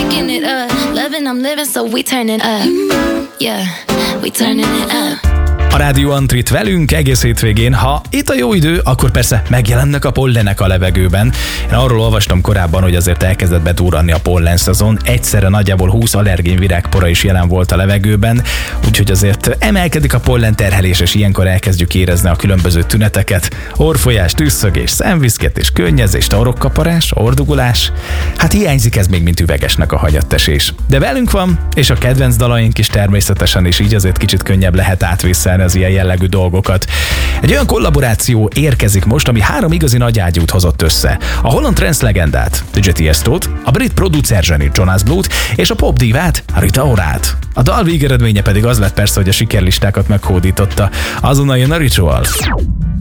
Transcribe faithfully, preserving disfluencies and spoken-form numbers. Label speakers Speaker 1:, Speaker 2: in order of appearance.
Speaker 1: picking it up. Loving, I'm living, so we turning up. Yeah, we turning it up.
Speaker 2: A Rádió Antrit velünk egész hétvégén. Ha itt a jó idő, akkor persze megjelennek a pollenek a levegőben. Én arról olvastam korábban, hogy azért elkezdett bedurranni a pollen szezon. Egyszerre nagyjából húsz allergén virágpora is jelen volt a levegőben, úgyhogy azért emelkedik a pollen terhelés, és ilyenkor elkezdjük érezni a különböző tüneteket. Orrfolyás, tüsszögés, szemviszketés, könnyezés, orrokkaparás, ordugulás. Hát hiányzik ez még, mint üvegesnek a hagyattesés. De velünk van, és a kedvenc dalaink is természetesen, és így azért kicsit könnyebb lehet átvészelni az ilyen jellegű dolgokat. Egy olyan kollaboráció érkezik most, ami három igazi nagyágyút hozott össze. A holland trance legendát, dé jé Tiestót, a brit producer zsenit Jonas Blue-t és a popdívát, Rita Orát. A dal végeredménye pedig az lett persze, hogy a sikerlistákat meghódította. Azonnal jön a Ritual.